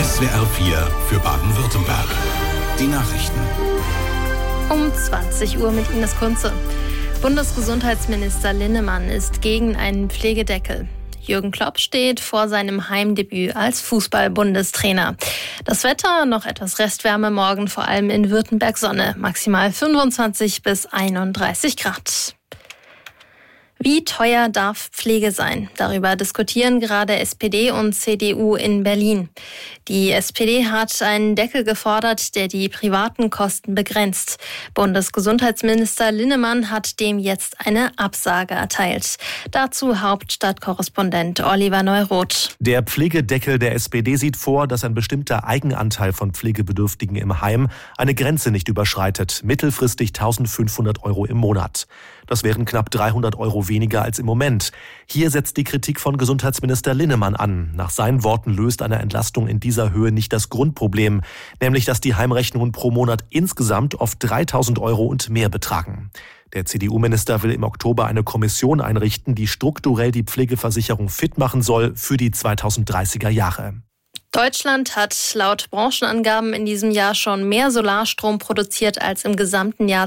SWR 4 für Baden-Württemberg. Die Nachrichten. Um 20 Uhr mit Ines Kunze. Bundesgesundheitsminister Linnemann ist gegen einen Pflegedeckel. Jürgen Klopp steht vor seinem Heimdebüt als Fußball-Bundestrainer. Das Wetter, noch etwas Restwärme, morgen vor allem in Württemberg Sonne. Maximal 25 bis 31 Grad. Wie teuer darf Pflege sein? Darüber diskutieren gerade SPD und CDU in Berlin. Die SPD hat einen Deckel gefordert, der die privaten Kosten begrenzt. Bundesgesundheitsminister Linnemann hat dem jetzt eine Absage erteilt. Dazu Hauptstadtkorrespondent Oliver Neuroth. Der Pflegedeckel der SPD sieht vor, dass ein bestimmter Eigenanteil von Pflegebedürftigen im Heim eine Grenze nicht überschreitet, mittelfristig 1.500 € im Monat. Das wären knapp 300 € weniger als im Moment. Hier setzt die Kritik von Gesundheitsminister Linnemann an. Nach seinen Worten löst eine Entlastung in dieser Höhe nicht das Grundproblem, nämlich dass die Heimrechnungen pro Monat insgesamt oft 3.000 € und mehr betragen. Der CDU-Minister will im Oktober eine Kommission einrichten, die strukturell die Pflegeversicherung fit machen soll für die 2030er Jahre. Deutschland hat laut Branchenangaben in diesem Jahr schon mehr Solarstrom produziert als im gesamten Jahr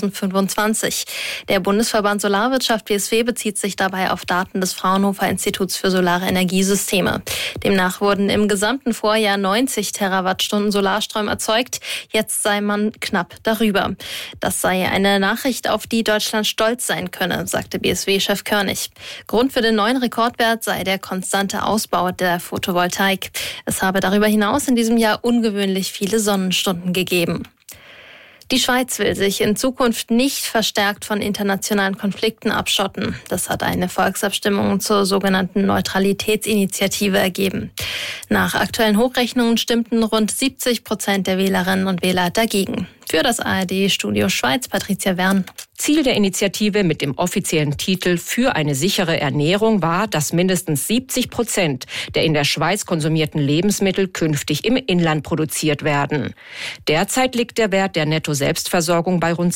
2025. Der Bundesverband Solarwirtschaft BSW bezieht sich dabei auf Daten des Fraunhofer Instituts für Solare Energiesysteme. Demnach wurden im gesamten Vorjahr 90 Terawattstunden Solarstrom erzeugt. Jetzt sei man knapp darüber. Das sei eine Nachricht, auf die Deutschland stolz sein könne, sagte BSW-Chef Körnig. Grund für den neuen Rekordwert sei der konstante Ausbau der Photovoltaik. Es habe darüber hinaus in diesem Jahr ungewöhnlich viele Sonnenstunden gegeben. Die Schweiz will sich in Zukunft nicht verstärkt von internationalen Konflikten abschotten. Das hat eine Volksabstimmung zur sogenannten Neutralitätsinitiative ergeben. Nach aktuellen Hochrechnungen stimmten rund 70% der Wählerinnen und Wähler dagegen. Für das ARD-Studio Schweiz, Patricia Wern. Ziel der Initiative mit dem offiziellen Titel Für eine sichere Ernährung war, dass mindestens 70% der in der Schweiz konsumierten Lebensmittel künftig im Inland produziert werden. Derzeit liegt der Wert der Netto-Selbstversorgung bei rund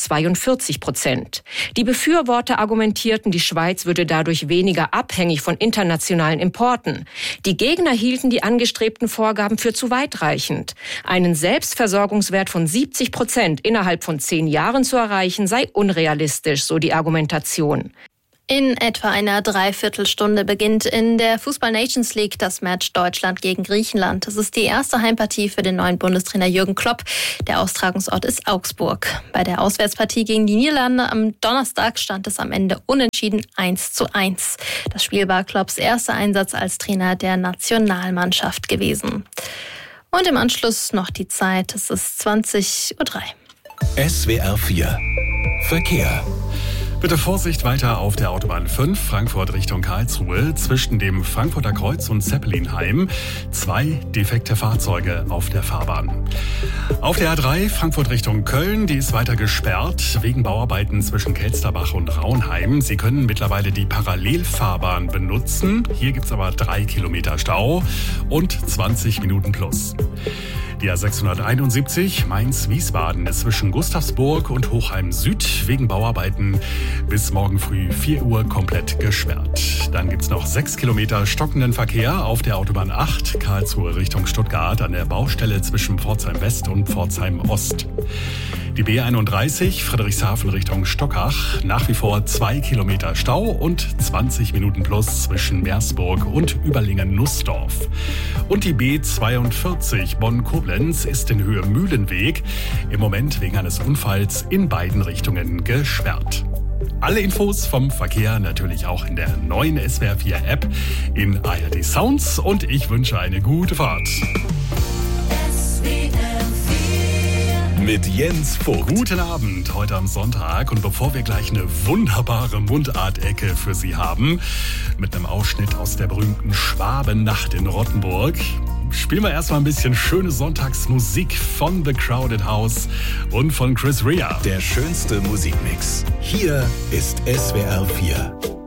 42%. Die Befürworter argumentierten, die Schweiz würde dadurch weniger abhängig von internationalen Importen. Die Gegner hielten die angestrebten Vorgaben für zu weitreichend. Einen Selbstversorgungswert von 70% innerhalb von 10 Jahren zu erreichen, sei unrealistisch, so die Argumentation. In etwa einer Dreiviertelstunde beginnt in der Fußball-Nations League das Match Deutschland gegen Griechenland. Das ist die erste Heimpartie für den neuen Bundestrainer Jürgen Klopp. Der Austragungsort ist Augsburg. Bei der Auswärtspartie gegen die Niederlande am Donnerstag stand es am Ende unentschieden 1:1. Das Spiel war Klopps erster Einsatz als Trainer der Nationalmannschaft gewesen. Und im Anschluss noch die Zeit. Es ist 20:03 Uhr. SWR 4 Verkehr. Bitte Vorsicht weiter auf der Autobahn 5, Frankfurt Richtung Karlsruhe, zwischen dem Frankfurter Kreuz und Zeppelinheim. 2 defekte Fahrzeuge auf der Fahrbahn. Auf der A3 Frankfurt Richtung Köln, die ist weiter gesperrt, wegen Bauarbeiten zwischen Kelsterbach und Raunheim. Sie können mittlerweile die Parallelfahrbahn benutzen. Hier gibt's aber 3 Kilometer Stau und 20 Minuten plus. Die A671 Mainz-Wiesbaden ist zwischen Gustavsburg und Hochheim Süd wegen Bauarbeiten bis morgen früh 4 Uhr komplett gesperrt. Dann gibt's noch 6 Kilometer stockenden Verkehr auf der Autobahn 8 Karlsruhe Richtung Stuttgart an der Baustelle zwischen Pforzheim West und Pforzheim Ost. Die B31 Friedrichshafen Richtung Stockach, nach wie vor 2 Kilometer Stau und 20 Minuten plus zwischen Meersburg und Überlingen-Nussdorf. Und die B42 Bonn-Koblenz ist in Höhe Mühlenweg im Moment wegen eines Unfalls in beiden Richtungen gesperrt. Alle Infos vom Verkehr natürlich auch in der neuen SWR 4 App in ARD Sounds und ich wünsche eine gute Fahrt. Mit Jens Vogt. Guten Abend, heute am Sonntag. Und bevor wir gleich eine wunderbare Mundartecke für Sie haben, mit einem Ausschnitt aus der berühmten Schwabennacht in Rottenburg, spielen wir erstmal ein bisschen schöne Sonntagsmusik von The Crowded House und von Chris Rea. Der schönste Musikmix. Hier ist SWR 4.